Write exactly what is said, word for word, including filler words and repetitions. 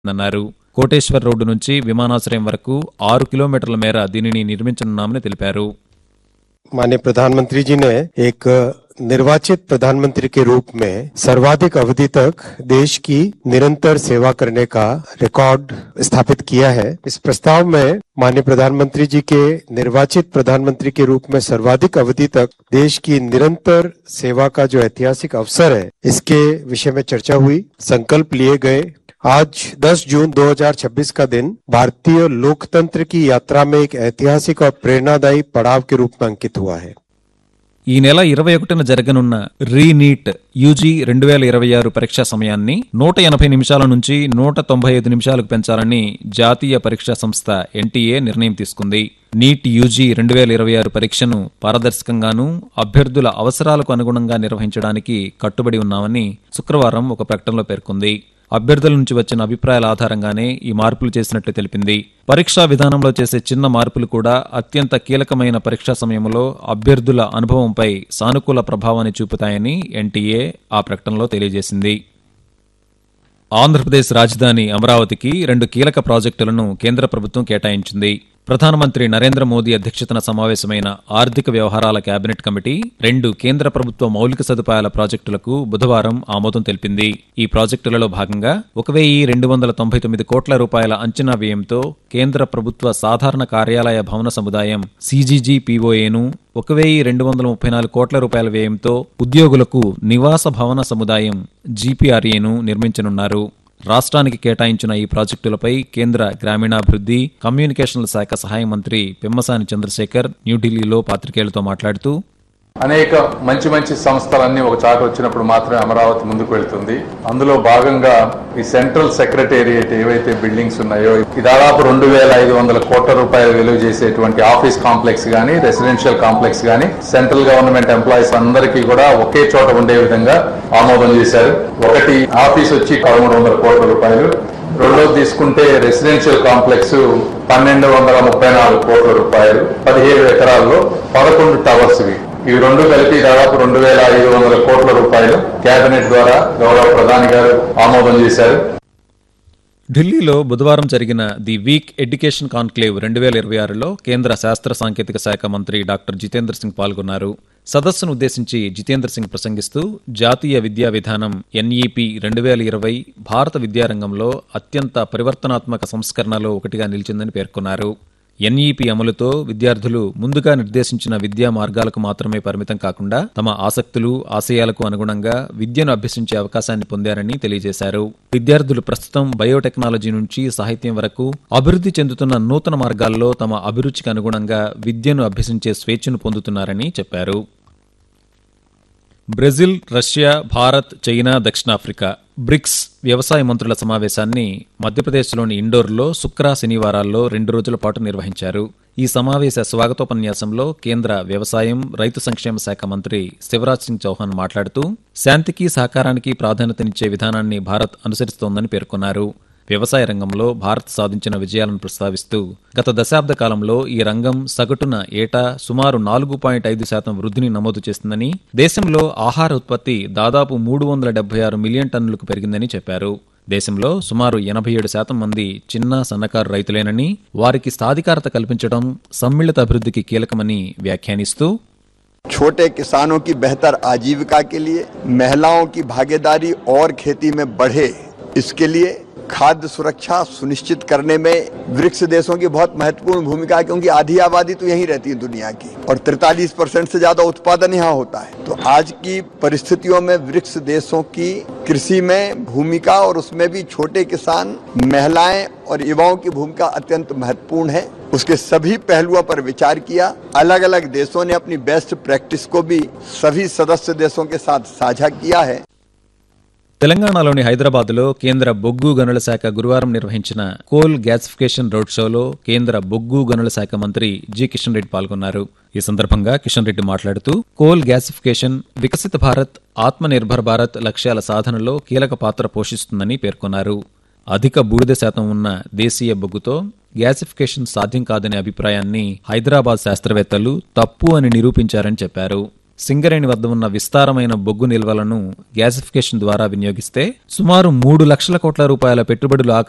అన్నారు. కోటేశ్వర్ రోడ్డు నుంచి విమానాశ్రయం వరకు ఆరు కిలోమీటర్ల మేర దీనిని నిర్మించనున్నామని తెలిపారు. माननीय प्रधानमंत्री जी ने एक निर्वाचित प्रधानमंत्री के रूप में सर्वाधिक अवधि तक देश की निरंतर सेवा करने का रिकॉर्ड स्थापित किया है। इस प्रस्ताव में माननीय प्रधानमंत्री जी के निर्वाचित प्रधानमंत्री के रूप में सर्वाधिक अवधि तक देश की निरंतर सेवा का जो ऐतिहासिक अवसर है, इसके विषय में चर्चा हुई, संकल्प लिए गए। आज दस जून दो हज़ार छब्बीस का दिन भारतीय लोकतंत्र की यात्रा में एक ऐतिहासिक और प्रेरणादायी पड़ाव के रूप में अंकित हुआ है। ఈ నెల ఇరవై ఒకటిన జరగనున్న రీ నీట్ యూజీ రెండు వేల ఇరవై ఆరు పరీక్షా సమయాన్ని నూట ఎనభై నిమిషాల నుంచి నూట తొంభై ఐదు నిమిషాలకు పెంచాలని జాతీయ పరీక్షా సంస్థ ఎన్టీఏ నిర్ణయం తీసుకుంది. నీట్ యూజీ రెండు వేల ఇరవై ఆరు పరీక్షను పారదర్శకంగానూ అభ్యర్థుల అవసరాలకు అనుగుణంగా నిర్వహించడానికి కట్టుబడి ఉన్నామని శుక్రవారం ఒక ప్రకటనలో పేర్కొంది. అభ్యర్థుల నుంచి వచ్చిన అభిప్రాయాల ఆధారంగానే ఈ మార్పులు చేసినట్లు తెలిపింది. పరీక్షా విధానంలో చేసే చిన్న మార్పులు కూడా అత్యంత కీలకమైన పరీక్షా సమయంలో అభ్యర్థుల అనుభవంపై సానుకూల ప్రభావాన్ని చూపుతాయని ఎన్టీఏ ఆ ప్రకటనలో తెలియజేసింది. ఆంధ్రప్రదేశ్ రాజధాని అమరావతికి రెండు కీలక ప్రాజెక్టులను కేంద్ర ప్రభుత్వం కేటాయించింది. ప్రధానమంత్రి నరేంద్ర మోదీ అధ్యక్షతన సమావేశమైన ఆర్థిక వ్యవహారాల కేబినెట్ కమిటీ రెండు కేంద్ర ప్రభుత్వ మౌలిక సదుపాయాల ప్రాజెక్టులకు బుధవారం ఆమోదం తెలిపింది. ఈ ప్రాజెక్టులలో భాగంగా ఒక వెయ్యి రెండు వందల తొంభై తొమ్మిది కోట్ల రూపాయల అంచనా వ్యయంతో కేంద్ర ప్రభుత్వ సాధారణ కార్యాలయ భవన సముదాయం సీజీజీపీఓఏను, ఒక వెయ్యి రెండు వందల ముప్పై నాలుగు కోట్ల రూపాయల వ్యయంతో ఉద్యోగులకు నివాస భవన సముదాయం జీపీఆర్ఏను నిర్మించనున్నారు. రాష్ట్రానికి కేటాయించిన ఈ ప్రాజెక్టులపై కేంద్ర గ్రామీణాభివృద్ధి, కమ్యూనికేషన్ల శాఖ సహాయ మంత్రి పెమ్మసాని చంద్రశేఖర్ న్యూఢిల్లీలో పాత్రికేయులతో మాట్లాడుతూ, అనేక మంచి మంచి సంస్థలన్నీ ఒక చాట వచ్చినప్పుడు మాత్రమే అమరావతి ముందుకు వెళ్తుంది. అందులో భాగంగా ఈ సెంట్రల్ సెక్రటేరియట్ ఏవైతే బిల్డింగ్స్ ఉన్నాయో ఈ దాదాపు రెండు వేల ఐదు వందల కోట్ల రూపాయలు విలువ చేసేటువంటి ఆఫీస్ కాంప్లెక్స్ గానీ, రెసిడెన్షియల్ కాంప్లెక్స్ గానీ సెంట్రల్ గవర్నమెంట్ ఎంప్లాయీస్ అందరికీ కూడా ఒకే చోట ఉండే విధంగా ఆమోదం చేశారు. ఒకటి ఆఫీస్ వచ్చి పదమూడు వందల కోట్ల రూపాయలు, రెండోది తీసుకుంటే రెసిడెన్షియల్ కాంప్లెక్స్ పన్నెండు వందల ముప్పై నాలుగు కోట్ల రూపాయలు, పదిహేడు ఎకరాల్లో పదకొండు టవర్స్. ఇవి ఇవి రెండు కలిపి దాదాపు రెండు వేల ఐదు వందల కోట్ల రూపాయలు కేబినెట్ ద్వారా గౌరవ ప్రధాని గారు ఆమోదం చేశారు. ఢిల్లీలో బుధవారం జరిగిన ది వీక్ ఎడ్యుకేషన్ కాన్క్లేవ్ రెండు వేల ఇరవై ఆరులో కేంద్ర శాస్త్ర సాంకేతిక శాఖ మంత్రి డాక్టర్ జితేంద్ర సింగ్ పాల్గొన్నారు. సదస్సును ఉద్దేశించి జితేంద్ర సింగ్ ప్రసంగిస్తూ జాతీయ విద్యా విధానం ఎన్ఈపీ రెండు వేల ఇరవై భారత విద్యారంగంలో అత్యంత పరివర్తనాత్మక సంస్కరణలో ఒకటిగా నిలిచిందని పేర్కొన్నారు. ఎన్ఈపీ అమలుతో విద్యార్థులు ముందుగా నిర్దేశించిన విద్యా మార్గాలకు మాత్రమే పరిమితం కాకుండా తమ ఆసక్తులు, ఆశయాలకు అనుగుణంగా విద్యను అభ్యసించే అవకాశాన్ని పొందారని తెలియజేశారు. విద్యార్థులు ప్రస్తుతం బయోటెక్నాలజీ నుంచి సాహిత్యం వరకు అభివృద్ధి చెందుతున్న నూతన మార్గాల్లో తమ అభిరుచికి అనుగుణంగా విద్యను అభ్యసించే స్వేచ్ఛను పొందుతున్నారని చెప్పారు. బ్రెజిల్, రష్యా, భారత్, చైనా, దక్షిణాఫ్రికా బ్రిక్స్ వ్యవసాయ మంత్రుల సమావేశాన్ని మధ్యప్రదేశ్లోని ఇండోర్లో శుక్ర, శనివారాల్లో రెండు రోజుల పాటు నిర్వహించారు. ఈ సమావేశ స్వాగతోపన్యాసంలో కేంద్ర వ్యవసాయం, రైతు సంక్షేమ శాఖ మంత్రి శివరాజ్ సింగ్ చౌహాన్ మాట్లాడుతూ శాంతికి, సహకారానికి ప్రాధాన్యతనిచ్చే విధానాన్ని భారత్ అనుసరిస్తోందని పేర్కొన్నారు. వ్యవసాయ రంగంలో భారత్ సాధించిన విజయాలను ప్రస్తావిస్తూ గత దశాబ్ద కాలంలో ఈ రంగం సగటున ఏటా సుమారు నాలుగు పాయింట్ ఐదు శాతం వృద్ధిని నమోదు చేస్తుందని, దేశంలో ఆహార ఉత్పత్తి దాదాపు మూడు వందల డెబ్బై ఆరు మిలియన్ టన్నులకు పెరిగిందని చెప్పారు. దేశంలో సుమారు ఎనభై ఏడు శాతం మంది చిన్న, సన్నకారు రైతులేనని, వారికి సాధికారత కల్పించడం సమ్మిళిత అభివృద్ధికి కీలకమని వ్యాఖ్యానిస్తూ, छोटे किसानों की बेहतर आजीविका के लिए महिलाओं की भागीदारी और खेती में बढ़े, इसके लिए खाद्य सुरक्षा सुनिश्चित करने में ब्रिक्स देशों की बहुत महत्वपूर्ण भूमिका है, क्योंकि आधी आबादी तो यहीं रहती है दुनिया की और तैंतालीस परसेंट से ज्यादा उत्पादन यहाँ होता है। तो आज की परिस्थितियों में ब्रिक्स देशों की कृषि में भूमिका और उसमें भी छोटे किसान, महिलाएं और युवाओं की भूमिका अत्यंत महत्वपूर्ण है। उसके सभी पहलुओं पर विचार किया। अलग अलग देशों ने अपनी बेस्ट प्रैक्टिस को भी सभी सदस्य देशों के साथ साझा किया है। తెలంగాణలోని హైదరాబాద్లో కేంద్ర బొగ్గు గనుల శాఖ గురువారం నిర్వహించిన కోల్ గ్యాసిఫికేషన్ రోడ్ షోలో కేంద్ర బొగ్గు గనుల శాఖ మంత్రి జి కిషన్ రెడ్డి పాల్గొన్నారు. ఈ సందర్భంగా కిషన్ రెడ్డి మాట్లాడుతూ కోల్ గ్యాసిఫికేషన్ వికసిత భారత్, ఆత్మ నిర్భర్ భారత్ లక్ష్యాల సాధనలో కీలక పాత్ర పోషిస్తుందని పేర్కొన్నారు. అధిక బూడిద శాతం ఉన్న దేశీయ బొగ్గుతో గ్యాసిఫికేషన్ సాధ్యం కాదనే అభిప్రాయాన్ని హైదరాబాద్ శాస్త్రవేత్తలు తప్పు అని నిరూపించారని చెప్పారు. సింగరేణి వద్ద ఉన్న విస్తారమైన బొగ్గు నిల్వలను గ్యాసిఫికేషన్ ద్వారా వినియోగిస్తే సుమారు మూడు లక్షల కోట్ల రూపాయల పెట్టుబడులు